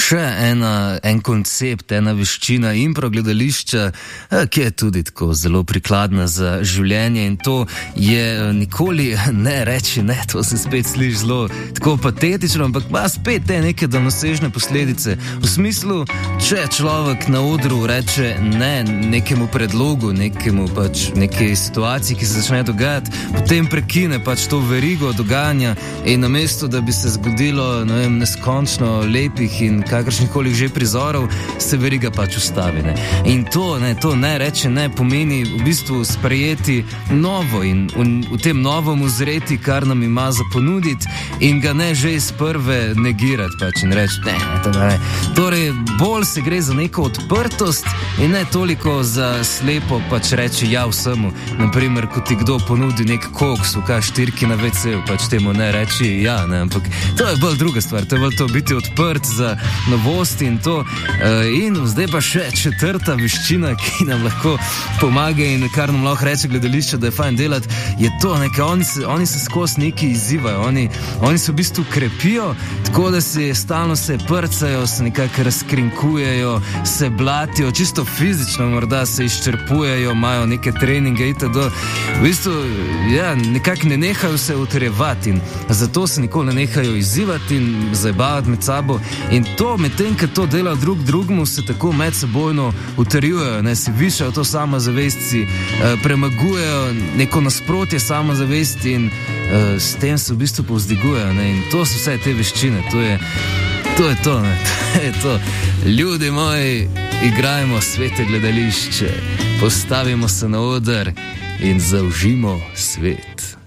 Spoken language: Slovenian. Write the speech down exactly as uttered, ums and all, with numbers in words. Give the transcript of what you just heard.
še ena, en koncept, ena veščina impro gledališča, ki je tudi tako zelo prikladna za življenje, in to je nikoli ne reči ne. To se spet sliši zelo tako patetično, ampak ima spet te neke daljnosežne posledice. V smislu, če človek na odru reče ne nekemu predlogu, nekemu pač nekej situaciji, ki se začne dogajati, potem prekine pač to verigo dogajanja in namesto, da bi se zgodilo, ne vem, neskončno lepih in kakršnikoli že prizorov, se veriga pač ustavi. Ne. In to ne, to ne reče ne pomeni v bistvu sprejeti novo in v, v tem novom uzreti, kar nam ima za ponuditi, in ga ne že iz prve negirati pač in reči ne, to ne. Torej, bolj se gre za neko odprtost in ne toliko za slepo pač reči ja vsemu. Naprimer, ko ti kdo ponudi nek koks v kaj štirki na ve ce, pač temu ne reči ja, ne, ampak to je bolj druga stvar, to je bolj to biti odprt za novosti in to. In zdaj pa še četrta veščina, ki nam lahko pomaga in kar nam lahko reče gledališče, da je fajn delati, je to, nekaj, oni se, oni se skozi neki izzivajo, oni, oni se v bistvu krepijo, tako da se stalno se prcajo, se nekako razkrinkujejo, se blatijo, čisto fizično morda se izčrpujejo, imajo neke treninge itd. V bistvu, ja, nekako ne nehajo se utrjevati in zato se nikoli ne nehajo izzivati in zabavati med sabo, in to medtem, ko to delajo drug drugmu, se tako medsebojno utrjujejo, ne, si višajo to samozavest, si eh, premagujejo neko nasprotje samozavesti in eh, s tem se v bistvu povzdigujejo, ne, in to so vse te veščine, to je to, je to, ne, to je to. Ljudje moji, igrajmo svete gledališče, postavimo se na oder in zaužimo svet.